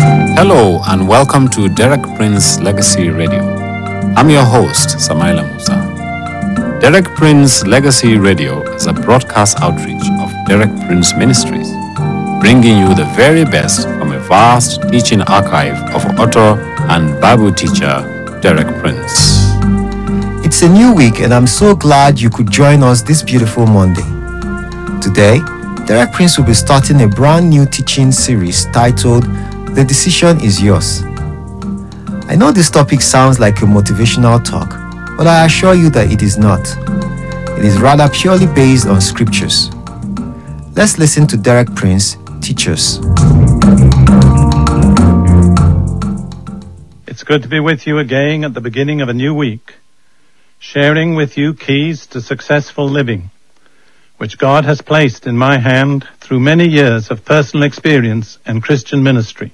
Hello and welcome to Derek Prince Legacy Radio. I'm your host, Samaila Musa. Derek Prince Legacy Radio is a broadcast outreach of Derek Prince Ministries, bringing you the very best from a vast teaching archive of author and Bible teacher Derek Prince. It's a new week and I'm so glad you could join us this beautiful Monday. Today, Derek Prince will be starting a brand new teaching series titled The Decision is Yours. I know this topic sounds like a motivational talk, but I assure you that it is not. It is rather purely based on scriptures. Let's listen to Derek Prince teach us. It's good to be with you again at the beginning of a new week, sharing with you keys to successful living, which God has placed in my hand through many years of personal experience and Christian ministry.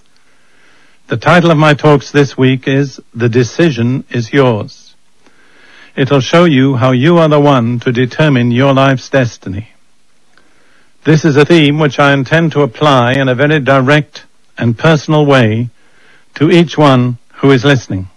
The title of my talks this week is The Decision is Yours. It'll show you how you are the one to determine your life's destiny. This is a theme which I intend to apply in a very direct and personal way to each one who is listening.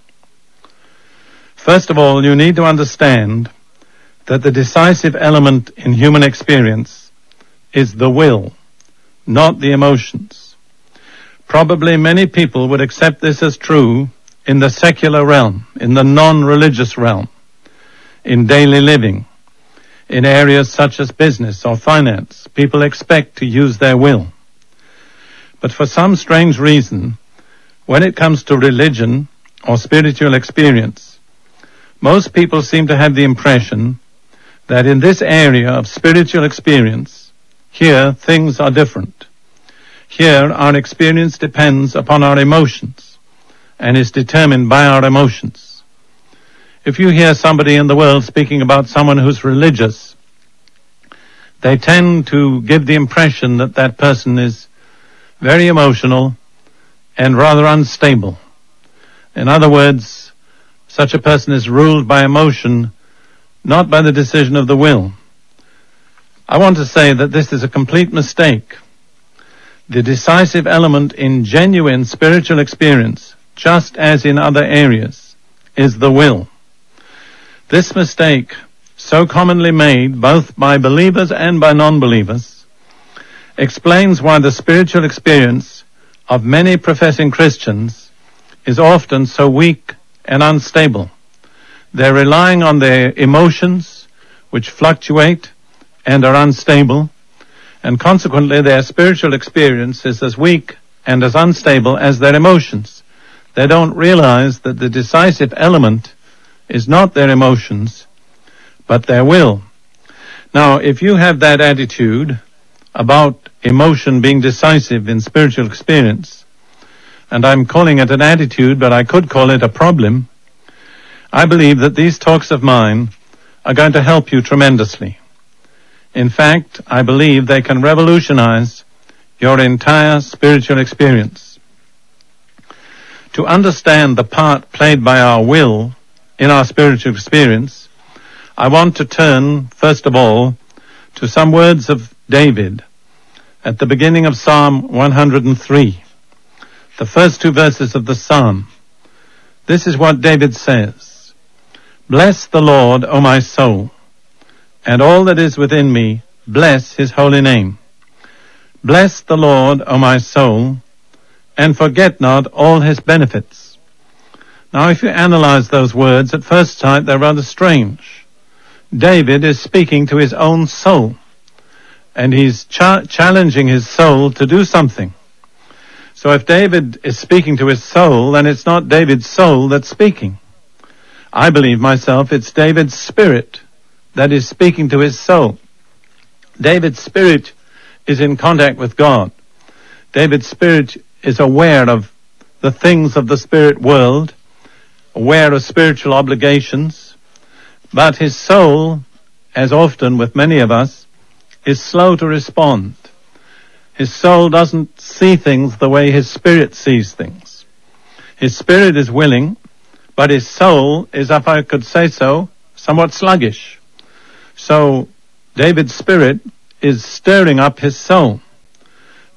First of all, you need to understand that the decisive element in human experience is the will, not the emotions. Probably many people would accept this as true in the secular realm, in the non-religious realm, in daily living, in areas such as business or finance. People expect to use their will. But for some strange reason, when it comes to religion or spiritual experience, most people seem to have the impression that in this area of spiritual experience, here things are different. Here our experience depends upon our emotions and is determined by our emotions. If you hear somebody in the world speaking about someone who's religious, they tend to give the impression that that person is very emotional and rather unstable. In other words, such a person is ruled by emotion, not by the decision of the will. I want to say that this is a complete mistake. The decisive element in genuine spiritual experience, just as in other areas, is the will. This mistake, so commonly made both by believers and by non-believers, explains why the spiritual experience of many professing Christians is often so weak and unstable. They're relying on their emotions, which fluctuate and are unstable, and consequently their spiritual experience is as weak and as unstable as their emotions. They don't realize that the decisive element is not their emotions, but their will. Now, if you have that attitude about emotion being decisive in spiritual experience, and I'm calling it an attitude, but I could call it a problem, I believe that these talks of mine are going to help you tremendously. In fact, I believe they can revolutionize your entire spiritual experience. To understand the part played by our will in our spiritual experience, I want to turn, first of all, to some words of David at the beginning of Psalm 103, the first two verses of the psalm. This is what David says: "Bless the Lord, O my soul, and all that is within me, bless his holy name. Bless the Lord, O my soul, and forget not all his benefits." Now, if you analyze those words, at first sight they're rather strange. David is speaking to his own soul, and he's challenging his soul to do something. So if David is speaking to his soul, then it's not David's soul that's speaking. I believe myself it's David's spirit that is speaking to his soul. David's spirit is in contact with God. David's spirit is aware of the things of the spirit world, aware of spiritual obligations, but his soul, as often with many of us, is slow to respond. His soul doesn't see things the way his spirit sees things. His spirit is willing, but his soul is, if I could say so, somewhat sluggish. So David's spirit is stirring up his soul.